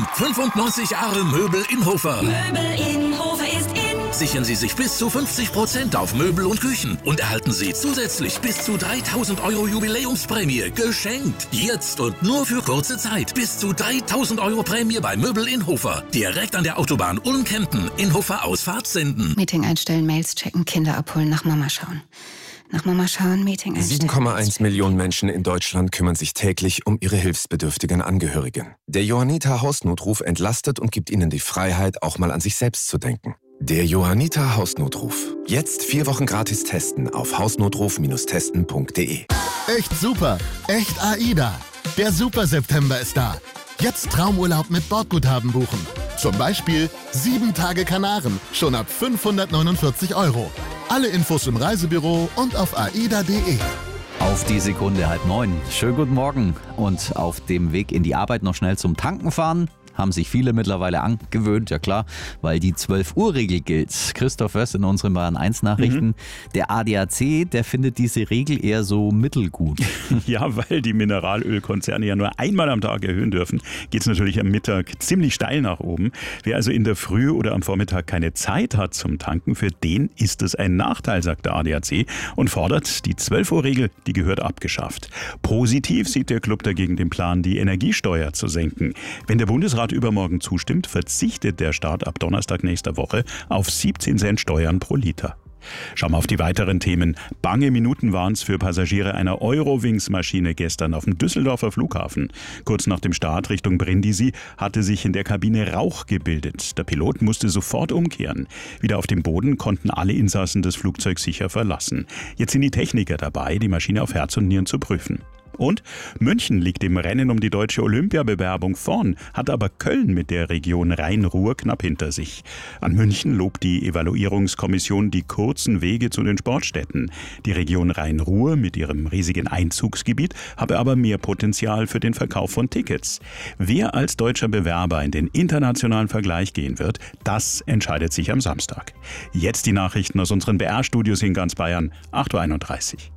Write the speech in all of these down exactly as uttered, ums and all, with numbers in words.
fünfundneunzig Jahre Möbel in Hofer. Möbel in Hofer ist in. Sichern Sie sich bis zu fünfzig Prozent auf Möbel und Küchen und erhalten Sie zusätzlich bis zu dreitausend Euro Jubiläumsprämie geschenkt. Jetzt und nur für kurze Zeit. Bis zu dreitausend Euro Prämie bei Möbel in Hofer. Direkt an der Autobahn Ulm-Kempten in Hofer Ausfahrt senden. Meeting einstellen, Mails checken, Kinder abholen, nach Mama schauen. Nach Mama schauen, Meeting einstellen. sieben Komma eins Millionen Menschen in Deutschland kümmern sich täglich um ihre hilfsbedürftigen Angehörigen. Der Johanniter Hausnotruf entlastet und gibt ihnen die Freiheit, auch mal an sich selbst zu denken. Der Johanniter Hausnotruf. Jetzt vier Wochen gratis testen auf hausnotruf Bindestrich testen Punkt de. Echt super, echt AIDA. Der Super-September ist da. Jetzt Traumurlaub mit Bordguthaben buchen. Zum Beispiel sieben Tage Kanaren, schon ab fünfhundertneunundvierzig Euro. Alle Infos im Reisebüro und auf aida punkt de. Auf die Sekunde halb neun. Schönen guten Morgen. Und auf dem Weg in die Arbeit noch schnell zum Tanken fahren. Haben sich viele mittlerweile angewöhnt, ja klar, weil die zwölf Uhr Regel gilt. Christoph Wöss in unseren Bayern eins Nachrichten. Mhm. Der A D A C, der findet diese Regel eher so mittelgut. Ja, weil die Mineralölkonzerne ja nur einmal am Tag erhöhen dürfen, geht es natürlich am Mittag ziemlich steil nach oben. Wer also in der Früh oder am Vormittag keine Zeit hat zum Tanken, für den ist es ein Nachteil, sagt der A D A C und fordert, die zwölf Uhr Regel, die gehört abgeschafft. Positiv sieht der Club dagegen den Plan, die Energiesteuer zu senken. Wenn der Bundesrat übermorgen zustimmt, verzichtet der Staat ab Donnerstag nächster Woche auf siebzehn Cent Steuern pro Liter. Schauen wir auf die weiteren Themen. Bange Minuten waren es für Passagiere einer Eurowings-Maschine gestern auf dem Düsseldorfer Flughafen. Kurz nach dem Start Richtung Brindisi hatte sich in der Kabine Rauch gebildet. Der Pilot musste sofort umkehren. Wieder auf dem Boden konnten alle Insassen das Flugzeug sicher verlassen. Jetzt sind die Techniker dabei, die Maschine auf Herz und Nieren zu prüfen. Und München liegt im Rennen um die deutsche Olympiabewerbung vorn, hat aber Köln mit der Region Rhein-Ruhr knapp hinter sich. An München lobt die Evaluierungskommission die kurzen Wege zu den Sportstätten. Die Region Rhein-Ruhr mit ihrem riesigen Einzugsgebiet habe aber mehr Potenzial für den Verkauf von Tickets. Wer als deutscher Bewerber in den internationalen Vergleich gehen wird, das entscheidet sich am Samstag. Jetzt die Nachrichten aus unseren B R-Studios in ganz Bayern, acht Uhr einunddreißig.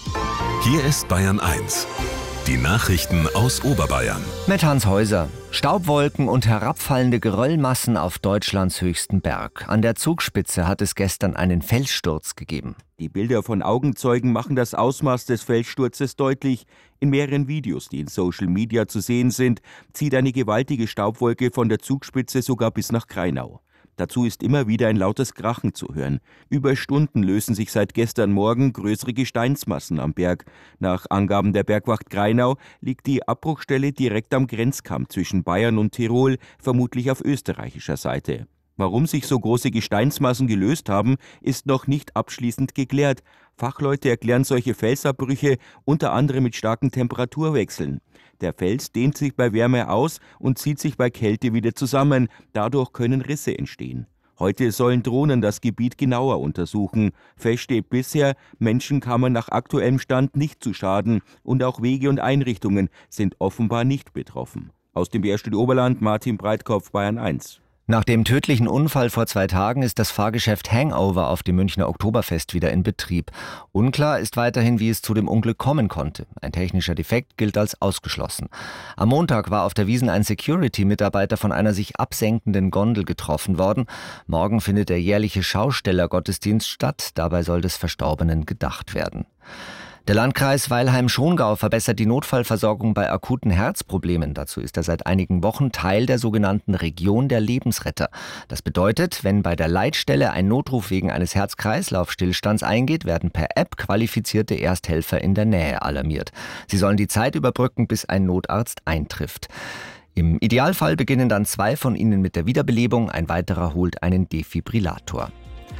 Hier ist Bayern eins. Die Nachrichten aus Oberbayern. Mit Hans Häuser. Staubwolken und herabfallende Geröllmassen auf Deutschlands höchsten Berg. An der Zugspitze hat es gestern einen Felssturz gegeben. Die Bilder von Augenzeugen machen das Ausmaß des Felssturzes deutlich. In mehreren Videos, die in Social Media zu sehen sind, zieht eine gewaltige Staubwolke von der Zugspitze sogar bis nach Kreinau. Dazu ist immer wieder ein lautes Krachen zu hören. Über Stunden lösen sich seit gestern Morgen größere Gesteinsmassen am Berg. Nach Angaben der Bergwacht Kreinau liegt die Abbruchstelle direkt am Grenzkamm zwischen Bayern und Tirol, vermutlich auf österreichischer Seite. Warum sich so große Gesteinsmassen gelöst haben, ist noch nicht abschließend geklärt. Fachleute erklären solche Felsabbrüche unter anderem mit starken Temperaturwechseln. Der Fels dehnt sich bei Wärme aus und zieht sich bei Kälte wieder zusammen. Dadurch können Risse entstehen. Heute sollen Drohnen das Gebiet genauer untersuchen. Fest steht bisher, Menschen kamen nach aktuellem Stand nicht zu Schaden und auch Wege und Einrichtungen sind offenbar nicht betroffen. Aus dem B R-Studio Oberland, Martin Breitkopf, Bayern eins. Nach dem tödlichen Unfall vor zwei Tagen ist das Fahrgeschäft Hangover auf dem Münchner Oktoberfest wieder in Betrieb. Unklar ist weiterhin, wie es zu dem Unglück kommen konnte. Ein technischer Defekt gilt als ausgeschlossen. Am Montag war auf der Wiesn ein Security-Mitarbeiter von einer sich absenkenden Gondel getroffen worden. Morgen findet der jährliche Schaustellergottesdienst statt. Dabei soll des Verstorbenen gedacht werden. Der Landkreis Weilheim-Schongau verbessert die Notfallversorgung bei akuten Herzproblemen. Dazu ist er seit einigen Wochen Teil der sogenannten Region der Lebensretter. Das bedeutet, wenn bei der Leitstelle ein Notruf wegen eines Herz-Kreislauf-Stillstands eingeht, werden per App qualifizierte Ersthelfer in der Nähe alarmiert. Sie sollen die Zeit überbrücken, bis ein Notarzt eintrifft. Im Idealfall beginnen dann zwei von ihnen mit der Wiederbelebung, ein weiterer holt einen Defibrillator.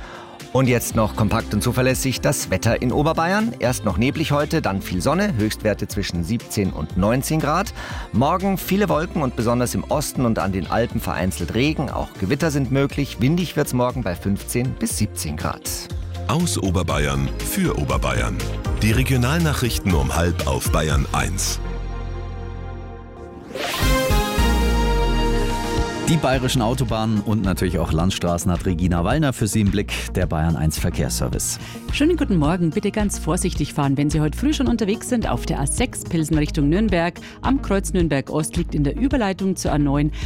Und jetzt noch kompakt und zuverlässig das Wetter in Oberbayern. Erst noch neblig heute, dann viel Sonne, Höchstwerte zwischen siebzehn und neunzehn Grad. Morgen viele Wolken und besonders im Osten und an den Alpen vereinzelt Regen. Auch Gewitter sind möglich. Windig wird's morgen bei fünfzehn bis siebzehn Grad. Aus Oberbayern für Oberbayern. Die Regionalnachrichten um halb auf Bayern eins. Die bayerischen Autobahnen und natürlich auch Landstraßen hat Regina Wallner für Sie im Blick, der Bayern eins Verkehrsservice. Schönen guten Morgen. Bitte ganz vorsichtig fahren, wenn Sie heute früh schon unterwegs sind auf der A sechs Pilsen Richtung Nürnberg. Am Kreuz Nürnberg Ost liegt in der Überleitung zur A neun